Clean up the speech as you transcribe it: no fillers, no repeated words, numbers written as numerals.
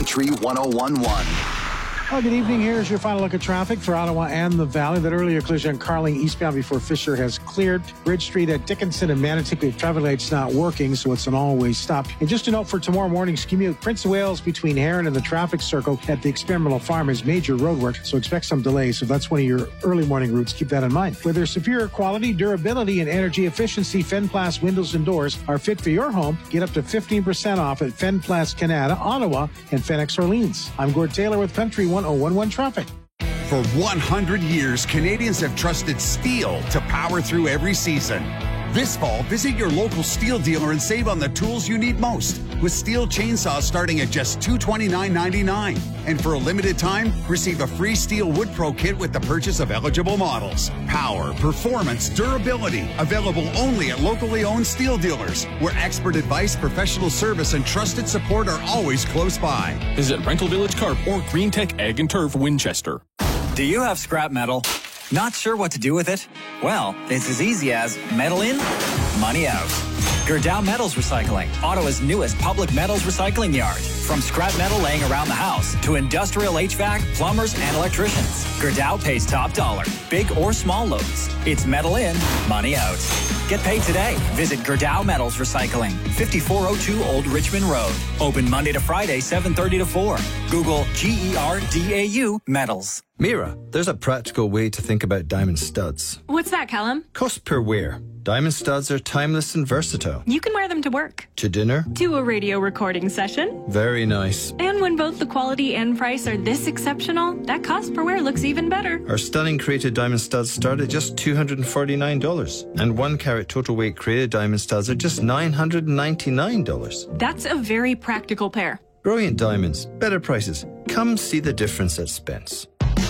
Country 101.1. Well, good evening. Here's your final look at traffic for Ottawa and the Valley. That earlier collision Carling eastbound before Fisher has cleared. Bridge Street at Dickinson and Manatee, traffic lights not working, so it's an all-way stop. And just a note for tomorrow morning's commute, Prince of Wales between Heron and the traffic circle at the Experimental Farm is major roadwork, so expect some delays. So that's one of your early morning routes. Keep that in mind. With their superior quality, durability, and energy efficiency, Fenplast windows and doors are fit for your home. Get up to 15% off at Fenplast Canada, Ottawa, and Fenix Orleans. I'm Gord Taylor with Country 101.1 Traffic. For 100 years, Canadians have trusted steel to power through every season. This fall, visit your local steel dealer and save on the tools you need most, with steel chainsaws starting at just $229.99. And for a limited time, receive a free Steel Wood Pro kit with the purchase of eligible models. Power, performance, durability, available only at locally owned steel dealers, where expert advice, professional service, and trusted support are always close by. Visit Rental Village Carp or Green Tech Ag and Turf Winchester. Do you have scrap metal? Not sure what to do with it? Well, it's as easy as metal in, money out. Gerdau Metals Recycling, Ottawa's newest public metals recycling yard. From scrap metal laying around the house to industrial HVAC, plumbers, and electricians, Gerdau pays top dollar, big or small loads. It's metal in, money out. Get paid today. Visit Gerdau Metals Recycling, 5402 Old Richmond Road. Open Monday to Friday, 7:30 to 4. Google GERDAU Metals. Mira, there's a practical way to think about diamond studs. What's that, Callum? Cost per wear. Diamond studs are timeless and versatile. You can wear them to work. To dinner. To a radio recording session. Very nice. And when both the quality and price are this exceptional, that cost per wear looks even better. Our stunning crated diamond studs start at just $249. And 1 carat total weight crated diamond studs are just $999. That's a very practical pair. Brilliant diamonds, better prices. Come see the difference at Spence.